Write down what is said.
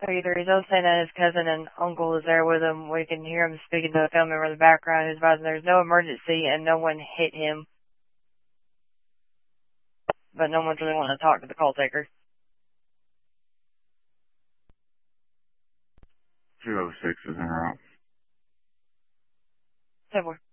So either he's also saying that his cousin and uncle is there with him. We can hear him speaking to a family member in the background who's advising there's no emergency and no one hit him. But no one's really wanting to talk to the call taker. 206 is en route. 10-4.